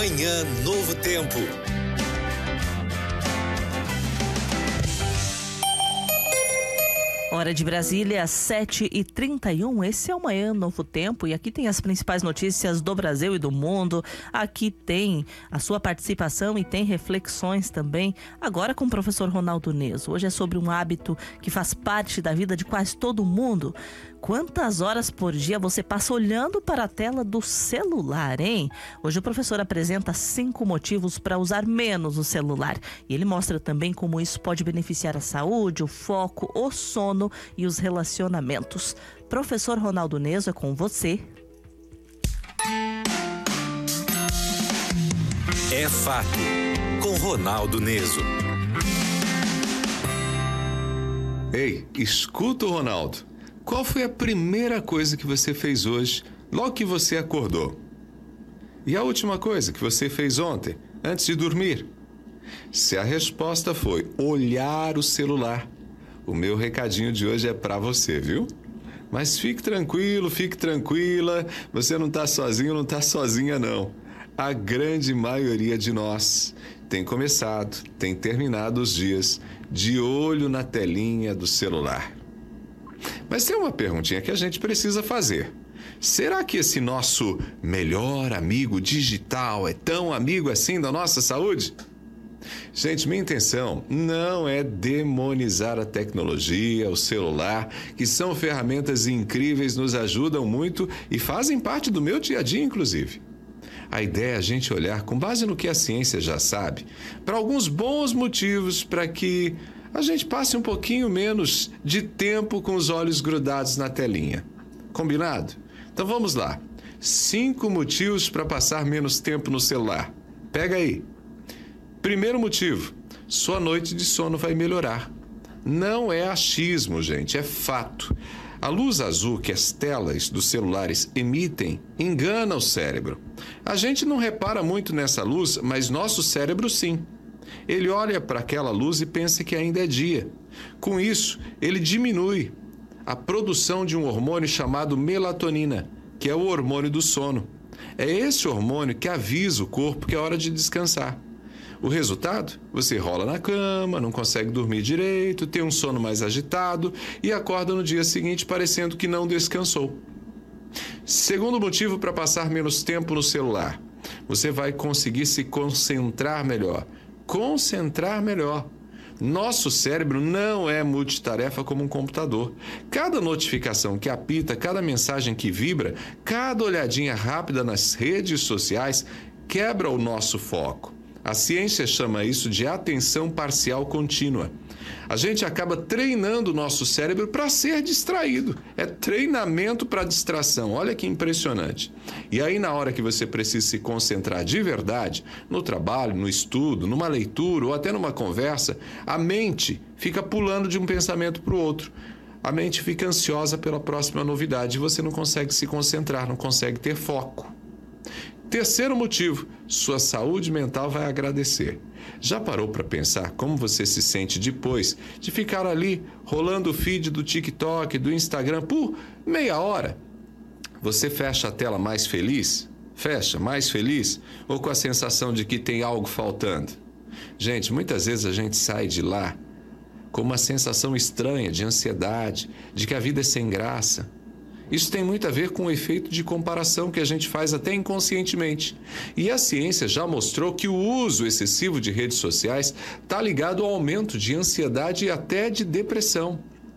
Manhã Novo Tempo. Hora de Brasília, 7h31. Esse é o Manhã Novo Tempo e aqui tem as principais notícias do Brasil e do mundo. Aqui tem a sua participação e tem reflexões também. Agora com o professor Ronaldo Neso. Hoje é sobre um hábito que faz parte da vida de quase todo mundo. Quantas horas por dia você passa olhando para a tela do celular, hein? Hoje o professor apresenta 5 motivos para usar menos o celular. E ele mostra também como isso pode beneficiar a saúde, o foco, o sono e os relacionamentos. Professor Ronaldo Neso, é com você. É fato, com Ronaldo Neso. Ei, escuta o Ronaldo. Qual foi a primeira coisa que você fez hoje, logo que você acordou? E a última coisa que você fez ontem, antes de dormir? Se a resposta foi olhar o celular, o meu recadinho de hoje é para você, viu? Mas fique tranquilo, fique tranquila, você não está sozinho, não está sozinha não. A grande maioria de nós tem começado, tem terminado os dias de olho na telinha do celular. Mas tem uma perguntinha que a gente precisa fazer. Será que esse nosso melhor amigo digital é tão amigo assim da nossa saúde? Gente, minha intenção não é demonizar a tecnologia, o celular, que são ferramentas incríveis, nos ajudam muito e fazem parte do meu dia a dia, inclusive. A ideia é a gente olhar, com base no que a ciência já sabe, para alguns bons motivos para que a gente passe um pouquinho menos de tempo com os olhos grudados na telinha. Combinado? Então vamos lá. 5 motivos para passar menos tempo no celular. Pega aí. Primeiro motivo, sua noite de sono vai melhorar. Não é achismo, gente, é fato. A luz azul que as telas dos celulares emitem engana o cérebro. A gente não repara muito nessa luz, mas nosso cérebro sim. Ele olha para aquela luz e pensa que ainda é dia. Com isso, ele diminui a produção de um hormônio chamado melatonina, que é o hormônio do sono. É esse hormônio que avisa o corpo que é hora de descansar. O resultado? Você rola na cama, não consegue dormir direito, tem um sono mais agitado e acorda no dia seguinte parecendo que não descansou. Segundo motivo para passar menos tempo no celular. Você vai conseguir se concentrar melhor. Nosso cérebro não é multitarefa como um computador. Cada notificação que apita, cada mensagem que vibra, cada olhadinha rápida nas redes sociais quebra o nosso foco. A ciência chama isso de atenção parcial contínua. A gente acaba treinando o nosso cérebro para ser distraído. É treinamento para distração. Olha que impressionante. E aí, na hora que você precisa se concentrar de verdade, no trabalho, no estudo, numa leitura ou até numa conversa, a mente fica pulando de um pensamento para o outro. A mente fica ansiosa pela próxima novidade e você não consegue se concentrar, não consegue ter foco. Terceiro motivo, sua saúde mental vai agradecer. Já parou para pensar como você se sente depois de ficar ali rolando o feed do TikTok, do Instagram por meia hora? Você fecha a tela mais feliz? Fecha mais feliz? Ou com a sensação de que tem algo faltando? Gente, muitas vezes a gente sai de lá com uma sensação estranha de ansiedade, de que a vida é sem graça. Isso tem muito a ver com o efeito de comparação que a gente faz até inconscientemente. E a ciência já mostrou que o uso excessivo de redes sociais está ligado ao aumento de ansiedade e até de depressão.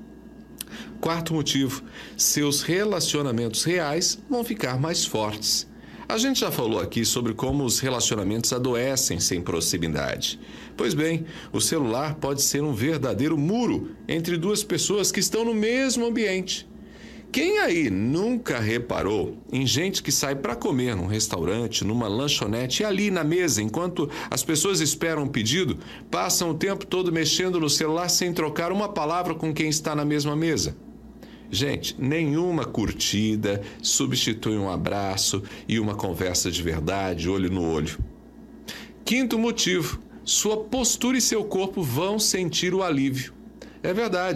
Quarto motivo, seus relacionamentos reais vão ficar mais fortes. A gente já falou aqui sobre como os relacionamentos adoecem sem proximidade. Pois bem, o celular pode ser um verdadeiro muro entre duas pessoas que estão no mesmo ambiente. Quem aí nunca reparou em gente que sai para comer num restaurante, numa lanchonete e ali na mesa, enquanto as pessoas esperam um pedido, passam o tempo todo mexendo no celular sem trocar uma palavra com quem está na mesma mesa? Gente, nenhuma curtida substitui um abraço e uma conversa de verdade, olho no olho. Quinto motivo, sua postura e seu corpo vão sentir o alívio. É verdade.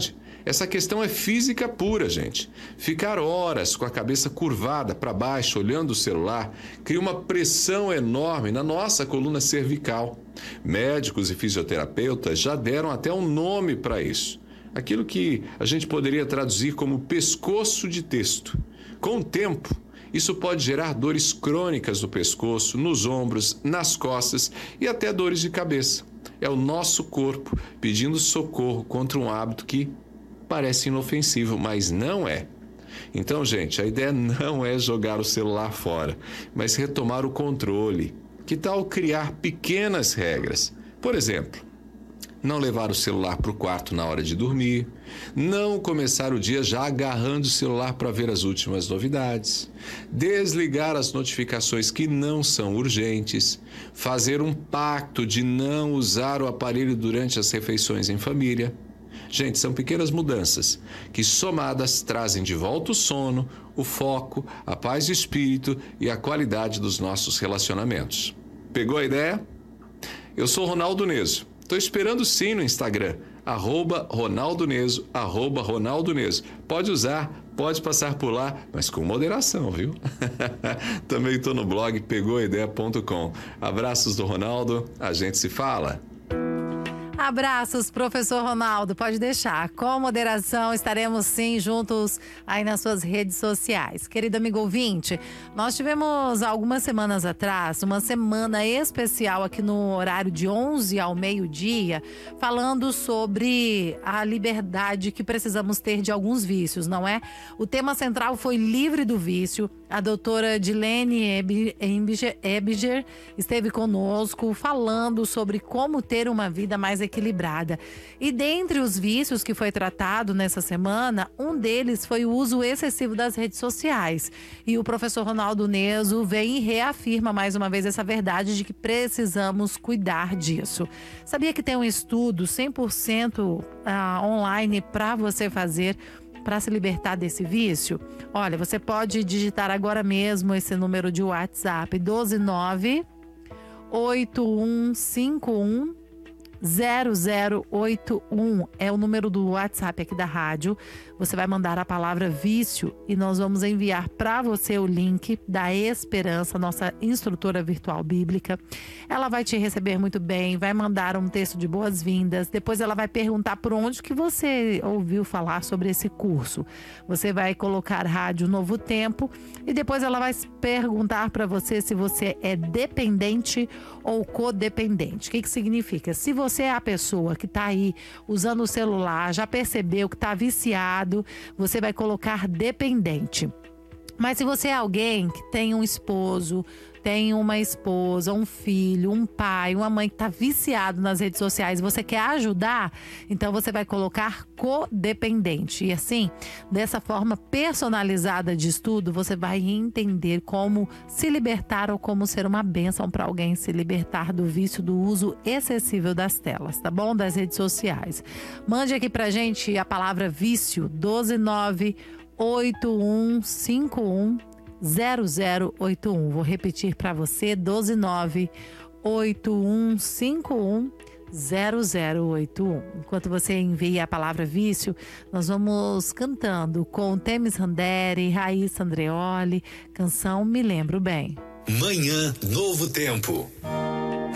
Essa questão é física pura, gente. Ficar horas com a cabeça curvada para baixo, olhando o celular, cria uma pressão enorme na nossa coluna cervical. Médicos e fisioterapeutas já deram até um nome para isso. Aquilo que a gente poderia traduzir como pescoço de texto. Com o tempo, isso pode gerar dores crônicas no pescoço, nos ombros, nas costas e até dores de cabeça. É o nosso corpo pedindo socorro contra um hábito que parece inofensivo, mas não é. Então, gente, a ideia não é jogar o celular fora, mas retomar o controle. Que tal criar pequenas regras? Por exemplo, não levar o celular para o quarto na hora de dormir, não começar o dia já agarrando o celular para ver as últimas novidades, desligar as notificações que não são urgentes, fazer um pacto de não usar o aparelho durante as refeições em família. Gente, são pequenas mudanças que, somadas, trazem de volta o sono, o foco, a paz de espírito e a qualidade dos nossos relacionamentos. Pegou a ideia? Eu sou Ronaldo Neso. Estou esperando sim no Instagram, @RonaldoNeso, @RonaldoNeso. Pode usar, pode passar por lá, mas com moderação, viu? Também estou no blog pegoaideia.com. Abraços do Ronaldo, a gente se fala. Abraços, professor Ronaldo, pode deixar. Com moderação, estaremos sim juntos aí nas suas redes sociais. Querido amigo ouvinte, nós tivemos algumas semanas atrás uma semana especial aqui no horário de 11 ao meio-dia, falando sobre a liberdade que precisamos ter de alguns vícios, não é? O tema central foi livre do vício. A doutora Dilene Ebiger esteve conosco falando sobre como ter uma vida mais equilibrada. E dentre os vícios que foi tratado nessa semana, um deles foi o uso excessivo das redes sociais. E o professor Ronaldo Neso vem e reafirma mais uma vez essa verdade de que precisamos cuidar disso. Sabia que tem um estudo 100% online para você fazer para se libertar desse vício? Olha, você pode digitar agora mesmo esse número de WhatsApp 129 8151 0081 é o número do WhatsApp aqui da rádio. Você vai mandar a palavra vício e nós vamos enviar para você o link da Esperança, nossa instrutora virtual bíblica. Ela vai te receber muito bem, vai mandar um texto de boas-vindas. Depois ela vai perguntar por onde que você ouviu falar sobre esse curso. Você vai colocar Rádio Novo Tempo e depois ela vai perguntar para você se você é dependente ou codependente. O que significa? Se você é a pessoa que está aí usando o celular, já percebeu que está viciado, você vai colocar dependente. Mas se você é alguém que tem um esposo, tem uma esposa, um filho, um pai, uma mãe que está viciado nas redes sociais, você quer ajudar, então você vai colocar codependente. E assim, dessa forma personalizada de estudo, você vai entender como se libertar ou como ser uma bênção para alguém se libertar do vício do uso excessivo das telas, tá bom? Das redes sociais. Mande aqui pra gente a palavra vício, 129 8151 0081. Vou repetir para você, 129 8151 0081. Enquanto você envia a palavra vício, nós vamos cantando com Temis Randeri, Raíssa Andreoli, canção Me Lembro Bem. Manhã Novo Tempo.